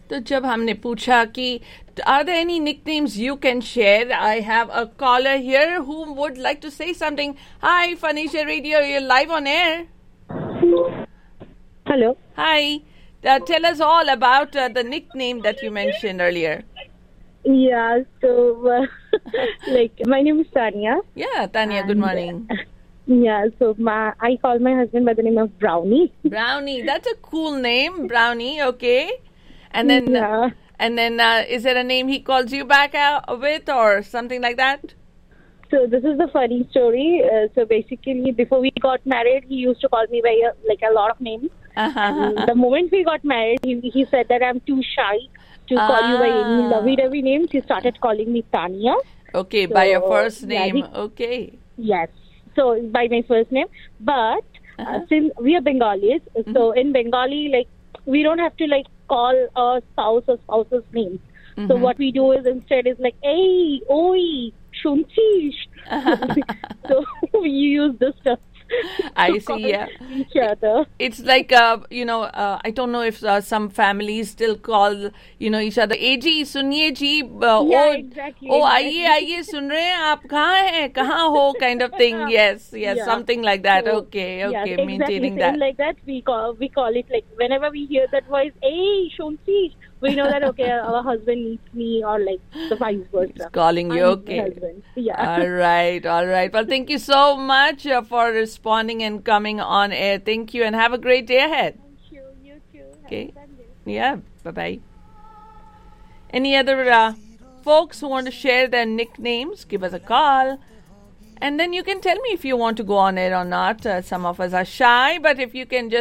तो जब हमने पूछा कि are there any nicknames you can share, I have a caller here who would like to say something. Hi, Phanisha Radio, you're live on air. Hello. Hi. Tell us all about the nickname that you mentioned earlier. Yeah, so my name is Tanya. Yeah, Tanya, good morning. Yeah, so I call my husband by the name of Brownie. Brownie, that's a cool name, Brownie. Okay, and then is there a name he calls you back out with or something like that? So this is the funny story. So basically, before we got married, he used to call me by a lot of names. The moment we got married, he said that I'm too shy to call you by any lovey-dovey names. He started calling me Tanya. Okay, so, by your first name. Okay. Yes. So by my first name, but since we are Bengalis, so in Bengali, we don't have to call our spouse or spouse's name. So what we do is instead is hey, oi, shunchish. So we use this stuff. I see, yeah. Each other. It's like, I don't know if some families still call, each other, जी, सुनिए जी, exactly. आइए, सुन रहे हैं, आप कहाँ हैं, कहाँ हो, kind of thing. Yes, something like that. So, okay, yes, maintaining exactly. that. Like that, we call it whenever we hear that voice, hey, Shonsi, we know that, okay, our husband needs me or the vice versa. He's calling you, okay. Husband. Yeah. All right. Well, thank you so much for responding and coming on air. Thank you and have a great day ahead. Thank you. You too. Okay. Yeah. Bye-bye. Any other folks who want to share their nicknames, give us a call. And then you can tell me if you want to go on air or not. Some of us are shy, but if you can just